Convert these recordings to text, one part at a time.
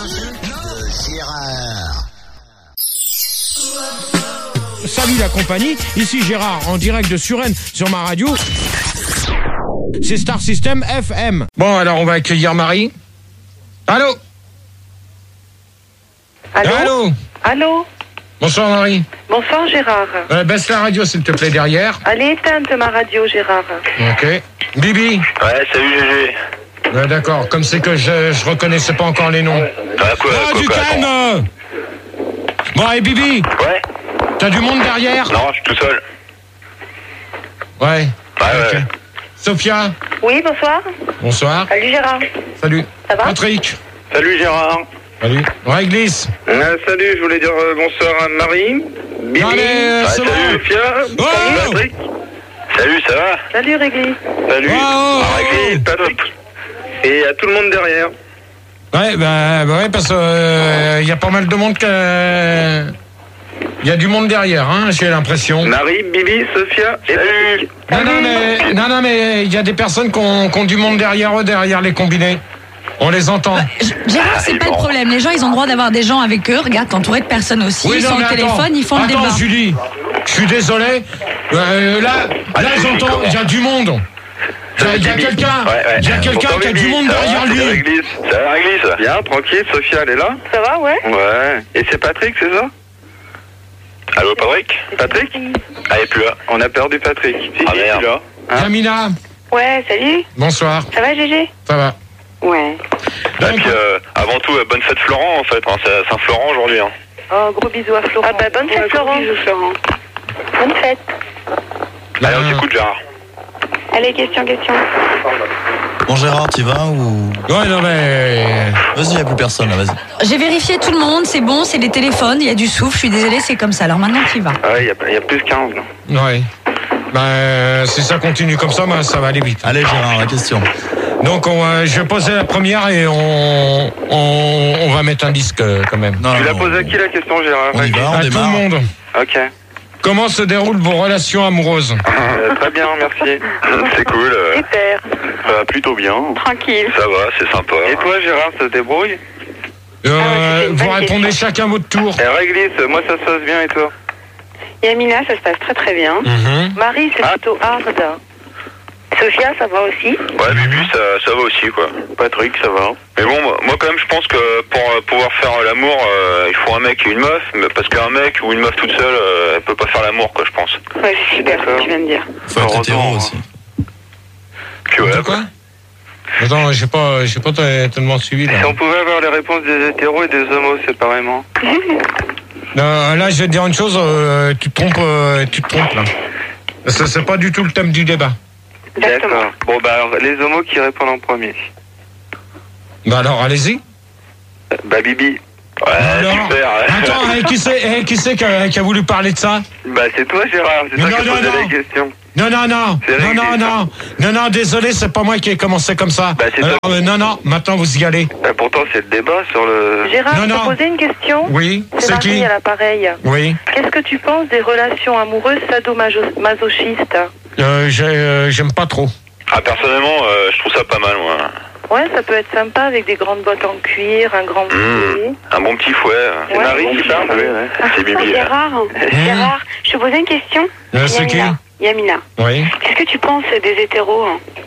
de Gérard. Salut la compagnie, ici Gérard en direct de Suresnes sur ma radio. C'est Star System FM. Bon, alors on va accueillir Marie. Allô? Allô? Allô? Allô? Bonsoir Marie. Bonsoir Gérard. Baisse la radio s'il te plaît derrière. Allez, éteinte ma radio Gérard. Ok. Bibi? Ouais, salut Gégé. D'accord, comme c'est que je reconnaissais pas encore les noms. Quoi, Du calme! Bon, et Bibi? Ouais. T'as du monde derrière? Non, je suis tout seul. Ouais. Ouais. Sophia? Oui, bonsoir. Bonsoir. Salut Gérard. Salut. Ça va? Patrick? Salut Gérard. Salut. Réglisse? Salut, je voulais dire bonsoir à Marie. Bibi. Allez, c'est salut bon. Sophia. Oh. Salut Patrick. Salut, ça va? Salut Régli. Salut. Oh. Régli, Patrick. Et à tout le monde derrière. Ouais, ouais, parce que y a pas mal de monde il y a du monde derrière, hein, j'ai l'impression. Marie, Bibi, Sophia et Patrick. Non, mais il y a des personnes qui ont du monde derrière eux, derrière les combinés. On les entend. Gérard, c'est pas le problème. Les gens, ils ont le droit d'avoir des gens avec eux. Regarde, t'es entouré de personnes aussi. Oui, ils sont au téléphone, ils font le débat. Attends, Julie, je suis désolé. Là, j'entends, il y a du monde. Il y a quelqu'un qui a du monde derrière lui. Ça va, Réglisse? Bien, tranquille, Sophia, elle est là? Ça va, ouais? Ouais. Et c'est Patrick, c'est ça? Allô, Patrick? Patrick? Ah, il est plus là. On a perdu Patrick. Si, Ah, merde. il est là. Hein? Camilla, Ouais, salut. bonsoir. Ça va Gégé? Ça va. Ouais. Et puis, avant tout, bonne fête Florent, en fait. Hein. C'est Saint-Florent aujourd'hui. Hein. Oh, gros bisous à Florent. Ah bah, bonne fête Florent. Florent. Bonne fête. Allez, on t'écoute, Gérard. Allez, question. Bon Gérard, t'y vas ou... Ouais, non, mais... Vas-y, y'a plus personne là, vas-y. J'ai vérifié tout le monde, c'est bon, c'est des téléphones, il y a du souffle, je suis désolée, c'est comme ça. Alors maintenant, tu y vas. Ouais, il y a plus 15, non? Ouais. Si ça continue comme ça, ça va aller vite. Allez Gérard, la question. Donc, je vais poser la première et on va mettre un disque quand même. Non, Tu l'as non, posé à qui la question, Gérard? On y va, on À tout le démarre. monde. Ok. Comment se déroulent vos relations amoureuses? Très bien, merci. C'est cool. Super. Plutôt bien. Tranquille. Ça va, c'est sympa. Et toi, Gérard, ça se débrouille? c'était une Vous bonne répondez question. chacun votre tour. Et Réglisse, moi ça se passe bien et toi? Yamina, ça se passe très très bien. Marie, c'est plutôt hard. Sophia, ça va aussi. Ouais, Bibi, ça va aussi, quoi. Patrick, ça va. Mais bon, moi quand même, je pense que pour pouvoir faire l'amour, il faut un mec et une meuf, mais parce qu'un mec ou une meuf toute seule, elle peut pas faire l'amour, quoi, je pense. Ouais, c'est super ce que tu viens de dire. Faut être hétéro aussi. Puis ouais, De quoi? Attends, j'ai pas tellement suivi là. Si on pouvait avoir les réponses des hétéros et des homos séparément. Là, je vais te dire une chose, tu te trompes là. Ça, c'est pas du tout le thème du débat. Exactement. Bon, bah alors, les homos qui répondent en premier. Bah alors, allez-y. Bah Bibi. Ouais, Alors, super. attends, qui c'est qui a voulu parler de ça? Bah c'est toi, Gérard, c'est Mais toi qui non, as posé non. la question. Non, désolé, c'est pas moi qui ai commencé comme ça. Bah, c'est Alors, non, maintenant vous y allez. Bah, pourtant, c'est le débat sur le... Gérard, Non, je non. te posais une question. Oui, C'est c'est Marie qui? à l'appareil. Oui, Qu'est-ce que tu penses des relations amoureuses sadomasochistes? j'aime pas trop. Ah, personnellement, je trouve ça pas mal, moi. Ouais, ça peut être sympa avec des grandes bottes en cuir, un grand bouclier. Un bon petit fouet. C'est Ouais, Marie bon qui petit parle? fouet. C'est Bibi. Gérard, je te posais une question. C'est qui? Yamina, Oui. qu'est-ce que tu penses des hétéros?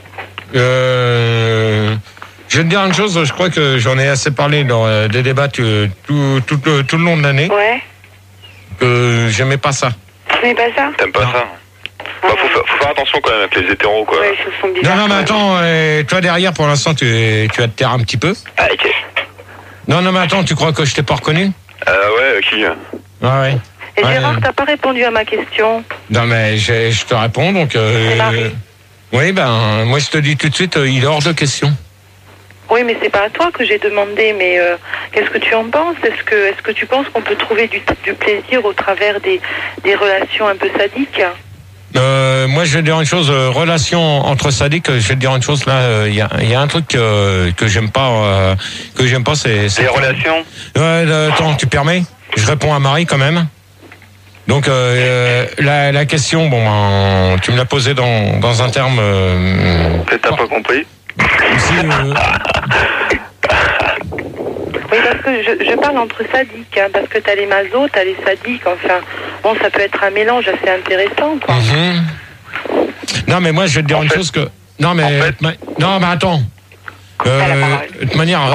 Je vais te dire une chose, je crois que j'en ai assez parlé dans des débats tout le long de l'année, Ouais. que j'aimais pas ça. Tu n'es pas ça? T'aimes pas ça? Bah, faut faire attention quand même avec les hétéros, quoi. Ouais, ils se font bizarres. Non, mais attends, toi derrière, pour l'instant, tu vas te taire un petit peu. Ah, ok. Non, mais attends, tu crois que je t'ai pas reconnu? Ouais, qui? Ah ouais. Et Ouais, Gérard, t'as pas répondu à ma question. Non, mais je te réponds, donc... C'est Marie. Oui, moi je te dis tout de suite, il est hors de question. Oui, mais c'est pas à toi que j'ai demandé, mais qu'est-ce que tu en penses? Est-ce que tu penses qu'on peut trouver du plaisir au travers des relations un peu sadiques? Moi, je vais te dire une chose, relation entre sadiques, je vais te dire une chose, là, il y a un truc que j'aime pas, c'est... Les relations? Ouais, attends, tu permets? Je réponds à Marie quand même. Donc, la question, tu me l'as posée dans un terme... Peut-être t'as pas compris. si, Oui, parce que je parle entre sadiques, hein, parce que t'as les masos, t'as les sadiques, enfin, bon, ça peut être un mélange assez intéressant, quoi. Non, mais moi, je vais te dire une chose que... Non, mais... Non, mais attends. De toute manière...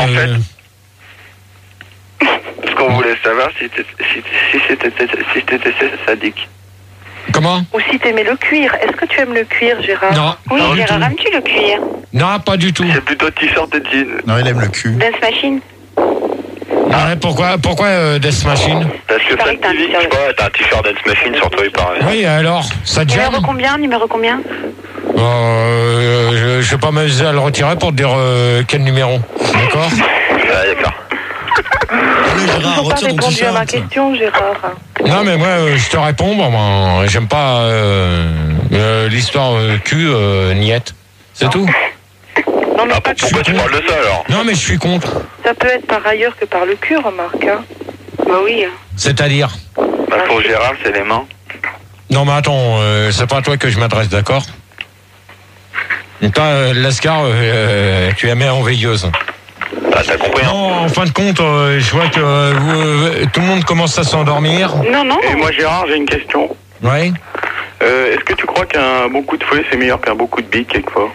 Ce qu'on voulait savoir, si t'étais sadique. Comment? Ou si t'aimais le cuir. Est-ce que tu aimes le cuir, Gérard? Non. Oui, non, Gérard, aimes-tu le cuir? Non, pas du tout. C'est plutôt t-shirt et jean. Non, il aime le cul. Dance Machine? Ah, pourquoi Death Machine? Parce que pareil que t'as un t-shirt. je sais pas, t'as un t-shirt Dance Machine sur toi, il paraît. Oui, alors, ça te gêne? Numéro combien? Je vais pas m'amuser à le retirer pour te dire quel numéro. D'accord? Ah, d'accord. Allez, Ils Gérard, n'ont pas retire ton répondu à ma t-shirt. question, Gérard. Non, mais moi, je te réponds. Bon, ben, j'aime pas l'histoire cul, niette. C'est tout. Non, mais Ah, pas pourquoi tu parles de ça, alors? Non, mais je suis contre. Ça peut être par ailleurs que par le cul, remarque. Hein. Bah oui. C'est-à-dire? Bah, pour Gérard, c'est les mains. Non, mais attends, c'est pas à toi que je m'adresse, d'accord? Toi, Lascar, tu es mère en veilleuse. Ah, t'as compris, hein? Non, en fin de compte, je vois que tout le monde commence à s'endormir. Non. Et moi, Gérard, j'ai une question. Oui. Est-ce que tu crois qu'un bon coup de fouet, c'est meilleur qu'un bon coup de bite, quelquefois?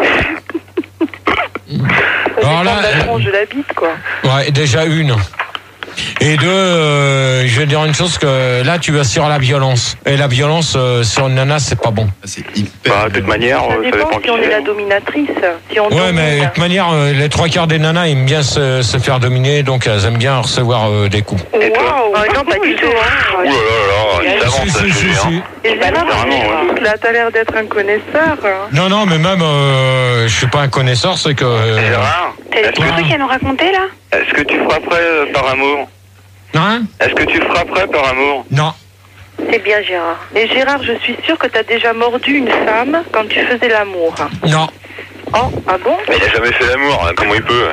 Alors là, la tronche de la bite, quoi. ouais, déjà une. Et deux, je vais dire une chose que là, tu vas sur la violence. Et la violence sur une nana, c'est pas bon. C'est hyper. Bah, de toute manière, Ça ça dépend dépend si qui on est c'est. la dominatrice. Si on Ouais, domine. mais de toute manière, les trois quarts des nanas aiment bien se faire dominer, donc elles aiment bien recevoir des coups. Et toi? Waouh, non, pas du tout. Ouh là là là, il s'avance, ça, je te dis, hein. Et Gérard, Vraiment, là, t'as l'air d'être un connaisseur. Non, non, mais même, je suis pas un connaisseur, c'est que... Gérard, T'as des Ouais. trucs à nous raconter, là? est-ce que tu frapperais par amour? Hein? Est-ce que tu frapperais par amour? Non. C'est bien, Gérard. Et Gérard, je suis sûre que t'as déjà mordu une femme quand tu faisais l'amour. Non. Oh, ah bon? Mais il a jamais fait l'amour, hein, comment il peut?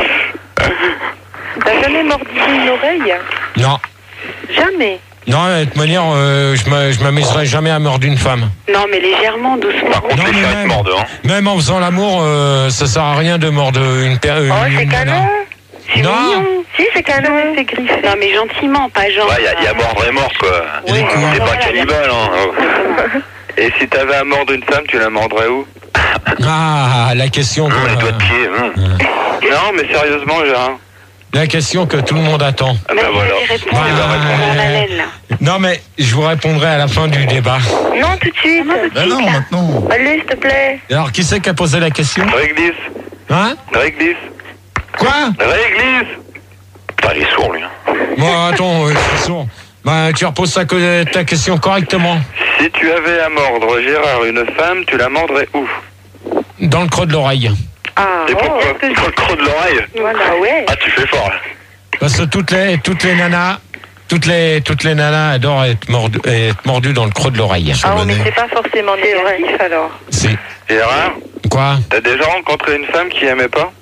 T'as jamais mordu une oreille? Non. Jamais. Non, de toute manière, je m'amuserai jamais à mordre une femme. Non, mais légèrement, doucement. Par contre, Non, les mais chiens, ils te même. mordent, hein. Même en faisant l'amour, ça sert à rien de mordre une Oh, c'est nana. canon. C'est Non. mignon. Si, c'est canon. C'est griffé. Non, mais gentiment, pas genre. Ouais, il y a mordre et mort, quoi. Et les coups. C'est pas voilà, cannibale, hein. Et si t'avais à mordre une femme, tu la mordrais où? Ah, la question... Les doigts de pied. Non, mais sérieusement, Gérard. La question que tout le monde attend. Ah bah voilà. Bah, Non, non, mais je vous répondrai à la fin du débat. Non, tout de suite. Bah non, maintenant. Allez, s'il te plaît. Alors, qui c'est qui a posé la question? Réglisse. Hein? Réglisse. Quoi? Réglisse. Putain, il est sourd, lui. Bon, attends, je suis sourd. Bah, tu reposes ta question correctement. Si tu avais à mordre, Gérard, une femme, tu la mordrais où? Dans le creux de l'oreille. Ah, Et pourquoi? est-ce que Dans le creux de l'oreille. Voilà, ouais. Ah, tu fais fort, là. Parce que toutes les nanas, toutes les nanas adorent être mordues dans le creux de l'oreille. Ah, mais c'est pas forcément négatif, alors. C'est Gérard, quoi? t'as déjà rencontré une femme qui aimait pas?